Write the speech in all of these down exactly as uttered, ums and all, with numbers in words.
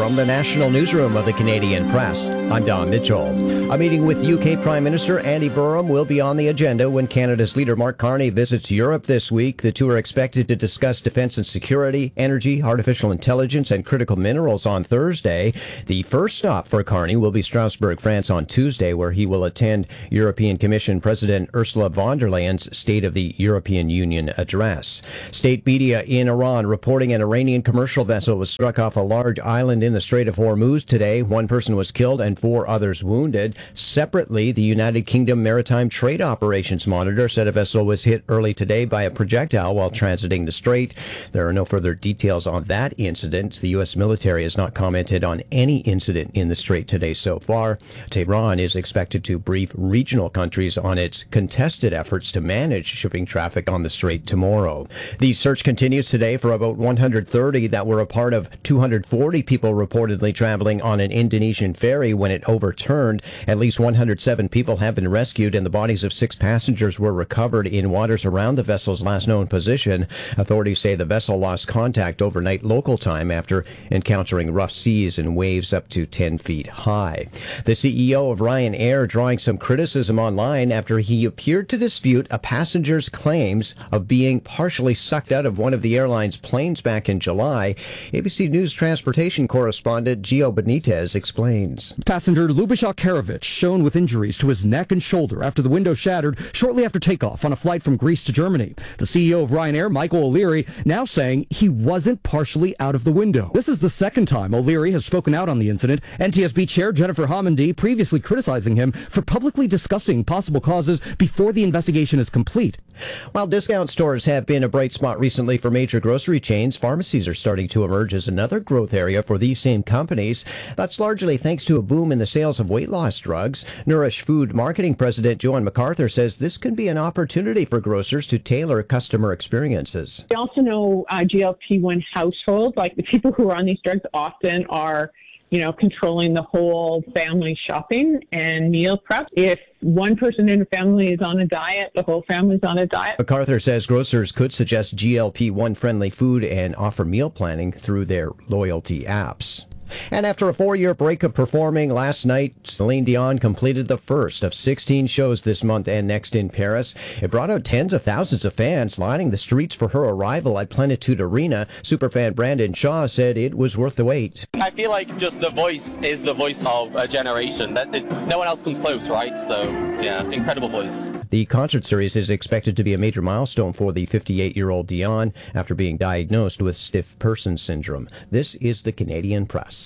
From the National Newsroom of the Canadian Press, I'm Don Mitchell. A meeting with U K Prime Minister Andy Burnham will be on the agenda when Canada's leader Mark Carney visits Europe this week. The two are expected to discuss defense and security, energy, artificial intelligence, and critical minerals on Thursday. The first stop for Carney will be Strasbourg, France on Tuesday, where he will attend European Commission President Ursula von der Leyen's State of the European Union address. State media in Iran reporting an Iranian commercial vessel was struck off a large island in the Strait of Hormuz today. One person was killed and four others wounded. Separately, the United Kingdom Maritime Trade Operations Monitor said a vessel was hit early today by a projectile while transiting the strait. There are no further details on that incident. The U S military has not commented on any incident in the strait today so far. Tehran is expected to brief regional countries on its contested efforts to manage shipping traffic on the strait tomorrow. The search continues today for about one hundred thirty that were a part of two hundred forty people reportedly traveling on an Indonesian ferry when it overturned. At least one hundred seven people have been rescued, and the bodies of six passengers were recovered in waters around the vessel's last known position. Authorities say the vessel lost contact overnight local time after encountering rough seas and waves up to ten feet high. The C E O of Ryanair drawing some criticism online after he appeared to dispute a passenger's claims of being partially sucked out of one of the airline's planes back in July. A B C News transportation correspondent Gio Benitez explains. Passenger Lubomir Karavich shown with injuries to his neck and shoulder after the window shattered shortly after takeoff on a flight from Greece to Germany. The C E O of Ryanair, Michael O'Leary, now saying he wasn't partially out of the window. This is the second time O'Leary has spoken out on the incident. N T S B Chair Jennifer Homendy previously criticizing him for publicly discussing possible causes before the investigation is complete. While discount stores have been a bright spot recently for major grocery chains, pharmacies are starting to emerge as another growth area for these same companies. That's largely thanks to a boom in the sales of weight loss drugs. Nourish Food Marketing President Joanne MacArthur says this can be an opportunity for grocers to tailor customer experiences. We also know uh, G L P one households, like the people who are on these drugs often are, you know, controlling the whole family shopping and meal prep. If one person in a family is on a diet, the whole family's on a diet. MacArthur says grocers could suggest G L P one friendly food and offer meal planning through their loyalty apps. And after a four-year break of performing last night, Celine Dion completed the first of sixteen shows this month and next in Paris. It brought out tens of thousands of fans lining the streets for her arrival at Plenitude Arena. Superfan Brandon Shaw said it was worth the wait. I feel like just the voice is the voice of a generation. That it, no one else comes close, right? So, yeah, incredible voice. The concert series is expected to be a major milestone for the fifty-eight-year-old Dion after being diagnosed with stiff person syndrome. This is the Canadian Press.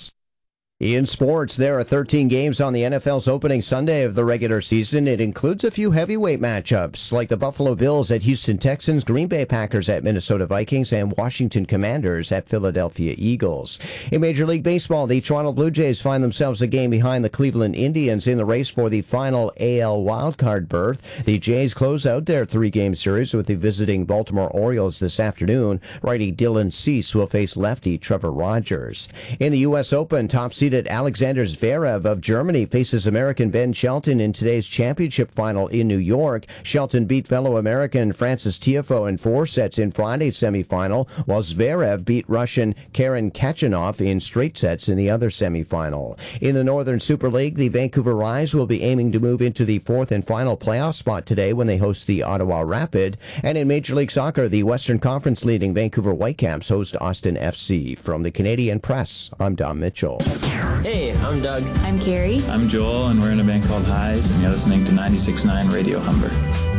In sports, there are thirteen games on the N F L's opening Sunday of the regular season. It includes a few heavyweight matchups, like the Buffalo Bills at Houston Texans, Green Bay Packers at Minnesota Vikings, and Washington Commanders at Philadelphia Eagles. In Major League Baseball, the Toronto Blue Jays find themselves a game behind the Cleveland Indians in the race for the final A L wildcard berth. The Jays close out their three-game series with the visiting Baltimore Orioles this afternoon. Righty Dylan Cease will face lefty Trevor Rogers. In the U S Open, top seed Alexander Zverev of Germany faces American Ben Shelton in today's championship final in New York. Shelton beat fellow American Francis Tiafoe in four sets in Friday's semifinal, while Zverev beat Russian Karen Khachanov in straight sets in the other semifinal. In the Northern Super League, the Vancouver Rise will be aiming to move into the fourth and final playoff spot today when they host the Ottawa Rapid. And in Major League Soccer, the Western Conference leading Vancouver Whitecaps host Austin F C. From the Canadian Press, I'm Don Mitchell. Hey, I'm Doug. I'm Carrie. I'm Joel, and we're in a band called Highs, and you're listening to ninety-six point nine Radio Humber.